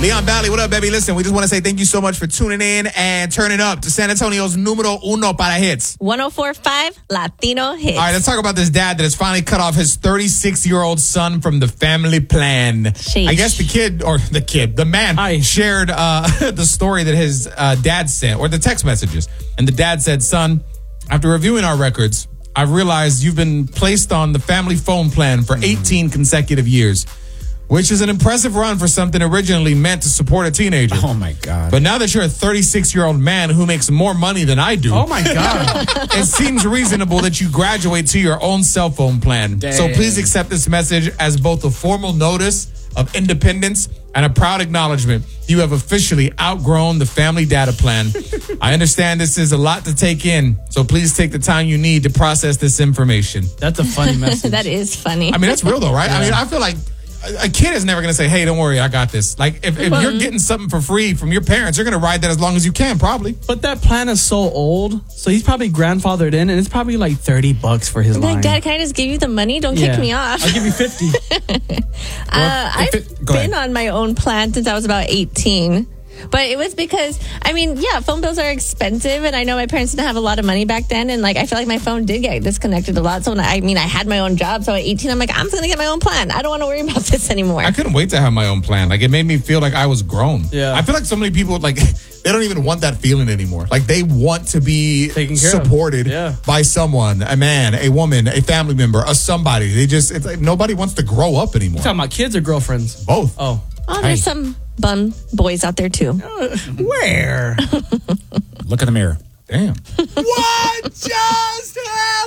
Leon Valley, what up, baby? Listen, we just want to say thank you so much for tuning in and turning up to San Antonio's numero uno para hits. 104.5 Latino Hits. All right, let's talk about this dad that has finally cut off his 36-year-old son from the family plan. Sheesh. I guess the man shared the story that his dad sent, or the text messages. And the dad said, son, after reviewing our records, I've realized you've been placed on the family phone plan for 18 consecutive years, which is an impressive run for something originally meant to support a teenager. Oh, my God. But now that you're a 36-year-old man who makes more money than I do. Oh, my God. It seems reasonable that you graduate to your own cell phone plan. Dang. So please accept this message as both a formal notice of independence and a proud acknowledgement. You have officially outgrown the family data plan. I understand this is a lot to take in, so please take the time you need to process this information. That's a funny message. That is funny. I mean, that's real though, right? Yeah. I mean, I feel like a kid is never going to say, hey, don't worry, I got this. Like, if you're getting something for free from your parents, you're going to ride that as long as you can, probably. But that plan is so old, so he's probably grandfathered in, and it's probably like $30 for his line. Like, Dad, can I just give you the money? Don't kick me off. I'll give you 50. I've been on my own plan since I was about 18. But it was because, I mean, yeah, phone bills are expensive, and I know my parents didn't have a lot of money back then, and, like, I feel like my phone did get disconnected a lot. So, I had my own job, so at 18, I'm like, I'm just going to get my own plan. I don't want to worry about this anymore. I couldn't wait to have my own plan. Like, it made me feel like I was grown. Yeah. I feel like so many people, like, they don't even want that feeling anymore. Like, they want to be supported by someone, a man, a woman, a family member, a somebody. It's like nobody wants to grow up anymore. You talking about kids or girlfriends? Both. Oh, there's some bum boys out there too. Where? Look in the mirror. Damn. What just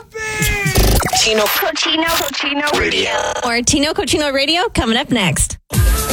happened? Tino Cochino Radio. Or Tino Cochino Radio coming up next.